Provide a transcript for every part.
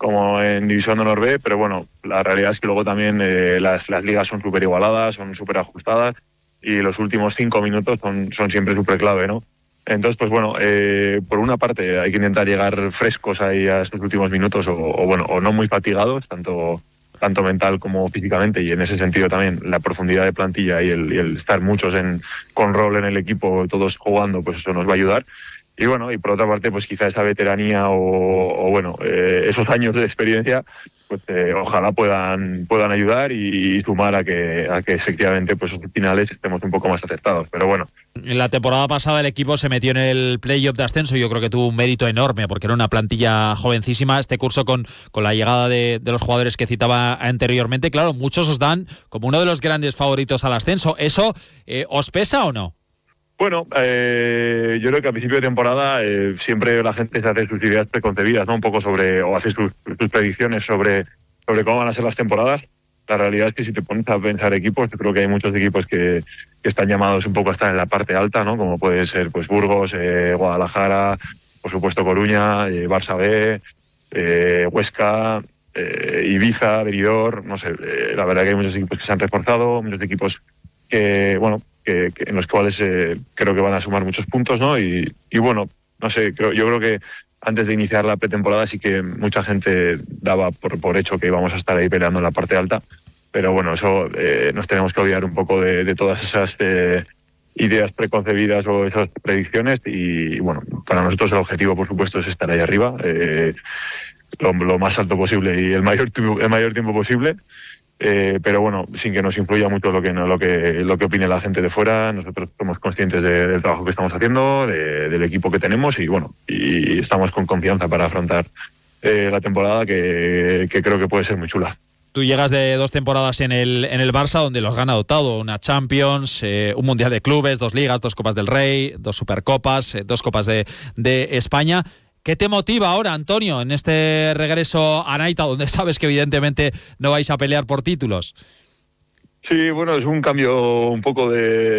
como en División de Honor B, pero bueno, la realidad es que luego también las ligas son súper igualadas, son súper ajustadas y los últimos 5 minutos son siempre súper clave, ¿no? Entonces, pues bueno, por una parte hay que intentar llegar frescos ahí a estos últimos minutos o no muy fatigados, tanto mental como físicamente, y en ese sentido también la profundidad de plantilla y el estar muchos con rol en el equipo, todos jugando, pues eso nos va a ayudar. Y bueno, y por otra parte, pues quizá esa veteranía esos años de experiencia, pues ojalá puedan ayudar y sumar a que efectivamente pues esos finales estemos un poco más acertados. Pero bueno. En la temporada pasada el equipo se metió en el playoff de ascenso. Yo creo que tuvo un mérito enorme porque era una plantilla jovencísima. Este curso con la llegada de los jugadores que citaba anteriormente, claro, muchos os dan como uno de los grandes favoritos al ascenso. ¿Eso os pesa o no? Bueno, yo creo que a principio de temporada siempre la gente se hace sus ideas preconcebidas, ¿no? Un poco o hace sus predicciones sobre cómo van a ser las temporadas. La realidad es que si te pones a pensar equipos, yo creo que hay muchos equipos que están llamados un poco a estar en la parte alta, ¿no? Como puede ser pues Burgos, Guadalajara, por supuesto Coruña, Barça B, Huesca, Ibiza, Benidorm, no sé. La verdad que hay muchos equipos que se han reforzado, muchos equipos que, bueno, que en los cuales creo que van a sumar muchos puntos, ¿no? Y bueno, no sé, yo creo que antes de iniciar la pretemporada sí que mucha gente daba por hecho que íbamos a estar ahí peleando en la parte alta, pero bueno, eso nos tenemos que olvidar un poco de todas esas ideas preconcebidas o esas predicciones y bueno, para nosotros el objetivo, por supuesto, es estar ahí arriba, lo más alto posible y el mayor tiempo posible. Pero bueno, sin que nos influya mucho lo que opine la gente de fuera. Nosotros somos conscientes del trabajo que estamos haciendo, del equipo que tenemos y bueno, y estamos con confianza para afrontar la temporada que creo que puede ser muy chula. Tú llegas de 2 temporadas en el Barça, donde lo has ganado todo: una Champions, un Mundial de Clubes, 2 Ligas, 2 Copas del Rey, 2 Supercopas, 2 Copas de España. ¿Qué te motiva ahora, Antonio, en este regreso a Naita, donde sabes que evidentemente no vais a pelear por títulos? Sí, bueno, es un cambio un poco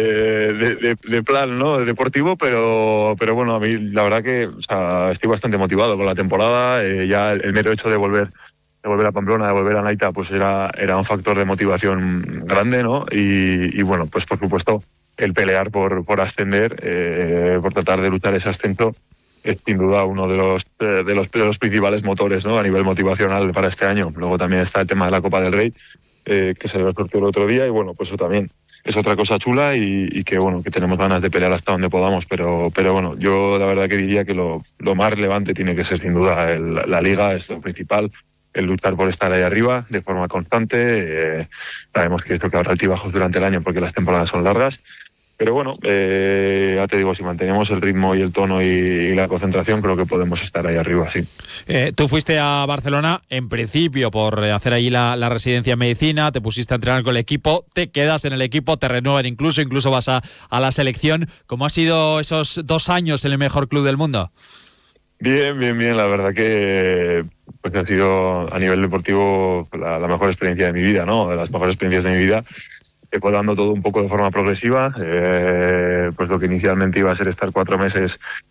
de plan, ¿no? Deportivo, pero bueno, a mí la verdad que estoy bastante motivado con la temporada. Ya el mero hecho de volver a Pamplona, de volver a Naita, pues era un factor de motivación grande, ¿no? Y bueno, pues por supuesto el pelear por ascender, por tratar de luchar ese ascenso, es sin duda uno de los principales motores, ¿no? A nivel motivacional para este año. Luego también está el tema de la Copa del Rey, que se le sorteó el otro día y bueno, pues eso también es otra cosa chula y que bueno, que tenemos ganas de pelear hasta donde podamos, pero bueno, yo la verdad que diría que lo más relevante tiene que ser sin duda la Liga, es lo principal, el luchar por estar ahí arriba de forma constante. Sabemos que esto que habrá altibajos durante el año porque las temporadas son largas. Pero bueno, ya te digo, si mantenemos el ritmo y el tono y la concentración, creo que podemos estar ahí arriba, sí. Tú fuiste a Barcelona, en principio, por hacer allí la residencia en medicina, te pusiste a entrenar con el equipo, te quedas en el equipo, te renuevan incluso vas a la selección. ¿Cómo ha sido esos 2 años en el mejor club del mundo? Bien. La verdad que pues ha sido, a nivel deportivo, la mejor experiencia de mi vida, ¿no? De las mejores experiencias de mi vida. Fue dando todo un poco de forma progresiva, pues lo que inicialmente iba a ser estar 4 meses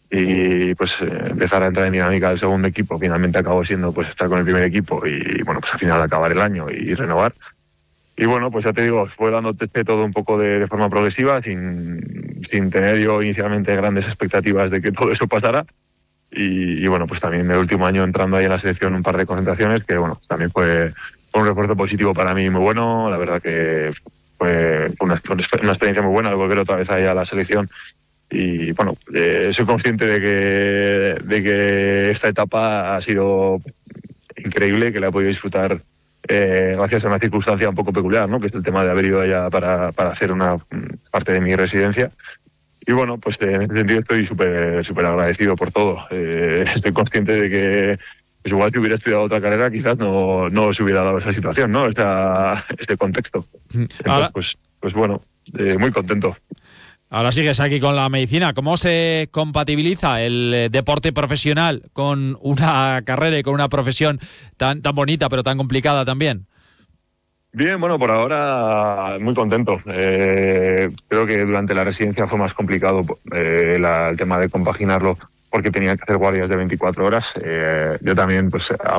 y pues empezar a entrar en dinámica del segundo equipo, finalmente acabó siendo pues estar con el primer equipo y bueno, pues al final acabar el año y renovar. Y bueno, pues ya te digo, fue dándote todo un poco de forma progresiva, sin tener yo inicialmente grandes expectativas de que todo eso pasara. Y bueno, pues también el último año entrando ahí en la selección un par de concentraciones que bueno, también fue un refuerzo positivo para mí muy bueno. La verdad que fue una experiencia muy buena, volver otra vez ahí a la selección y bueno, soy consciente de que esta etapa ha sido increíble, que la he podido disfrutar gracias a una circunstancia un poco peculiar, ¿no? Que es el tema de haber ido allá para hacer una parte de mi residencia. Y bueno, pues en ese sentido estoy súper agradecido por todo. Estoy consciente de que pues igual si hubiera estudiado otra carrera quizás no se hubiera dado esa situación, ¿no? Este contexto. Entonces, pues bueno, muy contento. Ahora sigues aquí con la medicina. ¿Cómo se compatibiliza el deporte profesional con una carrera y con una profesión tan bonita pero tan complicada también? Bien, bueno, por ahora muy contento. Creo que durante la residencia fue más complicado el tema de compaginarlo porque tenía que hacer guardias de 24 horas. Yo también, pues